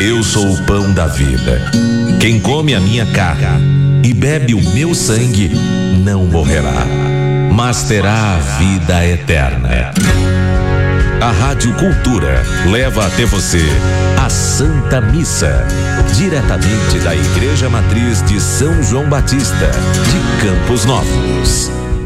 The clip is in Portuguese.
Eu sou o pão da vida. Quem come a minha carne e bebe o meu sangue não morrerá, mas terá a vida eterna. A Rádio Cultura leva até você a Santa Missa, diretamente da Igreja Matriz de São João Batista, de Campos Novos.